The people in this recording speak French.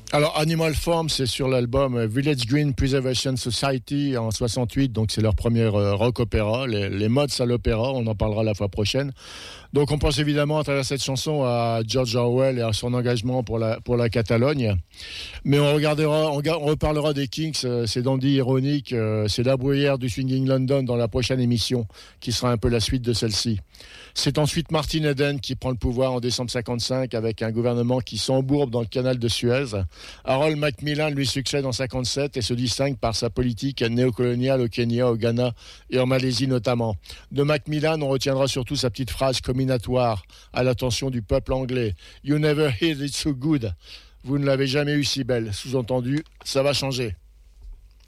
Alors, Animal Farm, c'est sur l'album Village Green Preservation Society en 68, donc c'est leur premier rock opéra, les mods à l'opéra, on en parlera la fois prochaine. Donc on pense évidemment à travers cette chanson à George Orwell et à son engagement pour la Catalogne. Mais on reparlera des Kings, c'est dandy ironique, c'est la bruyère du Swinging London dans la prochaine émission, qui sera un peu la suite de celle-ci. C'est ensuite Martin Eden qui prend le pouvoir en décembre 55 avec un gouvernement qui s'embourbe dans le canal de Suez. Harold Macmillan lui succède en 57 et se distingue par sa politique néocoloniale au Kenya, au Ghana et en Malaisie notamment. De Macmillan, on retiendra surtout sa petite phrase comminatoire à l'attention du peuple anglais. « You never heard it so good ». Vous ne l'avez jamais eu si belle. Sous-entendu, ça va changer.